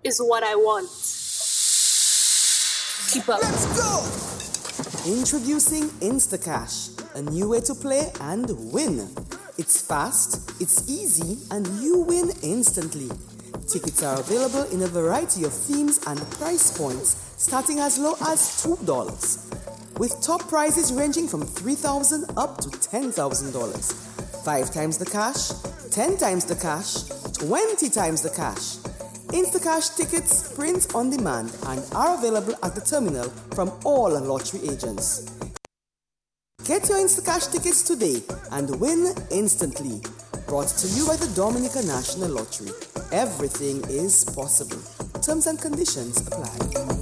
is what I want. Keep up. Let's go! Introducing Instacash, a new way to play and win. It's fast, it's easy, and you win instantly. Tickets are available in a variety of themes and price points, starting as low as $2, with top prizes ranging from $3,000 up to $10,000. 5 times the cash, 10 times the cash, 20 times the cash. Instacash tickets print on demand and are available at the terminal from all lottery agents. Get your Instacash tickets today and win instantly. Brought to you by the Dominica National Lottery. Everything is possible. Terms and conditions apply.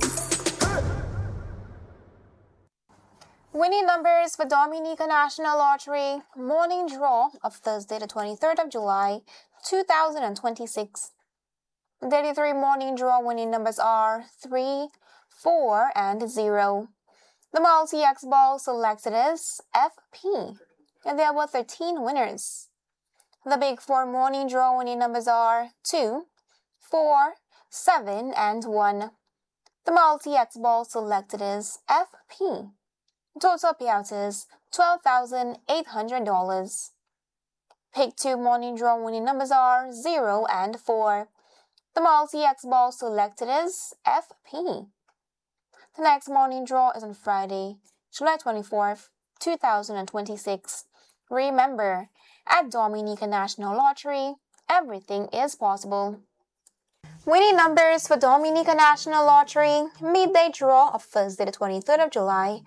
Winning numbers for Dominica National Lottery morning draw of Thursday the 23rd of July 2026. 33 morning draw winning numbers are 3, 4, and 0. The multi-X ball selected is FP, and there were 13 winners. The Big 4 morning draw winning numbers are 2, 4, 7, and 1. The multi-X ball selected is FP. Total payout is $12,800. Pick 2 morning draw winning numbers are 0 and 4. The multi-X ball selected is FP. The next morning draw is on Friday, July 24th, 2026. Remember, at Dominica National Lottery, everything is possible. Winning numbers for Dominica National Lottery midday draw of Thursday the 23rd of July,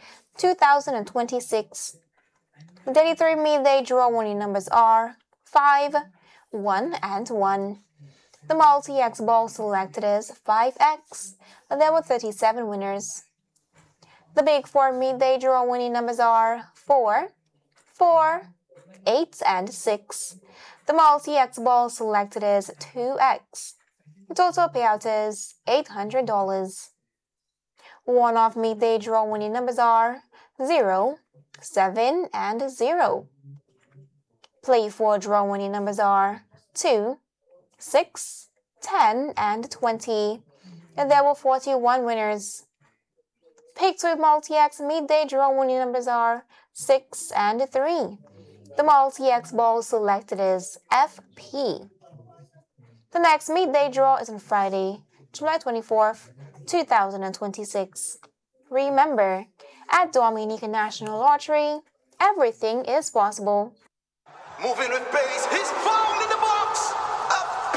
2026. 33 midday draw winning numbers are 5, 1, and 1. The multi-X ball selected is 5X. There were 37 winners. The Big 4 midday draw winning numbers are 4, 4, 8, and 6. The multi-X ball selected is 2X. The total payout is $800. One-off midday draw winning numbers are 0, 7, and 0. Play 4 draw winning numbers are 2, 6, 10, and 20. And there were 41 winners. Pick 2 multi-X midday draw winning numbers are 6 and 3. The multi-X ball selected is FP. The next midday draw is on Friday, July 24th, 2026. Remember, at Dominica National Lottery, everything is possible. Moving with pace, he's found in the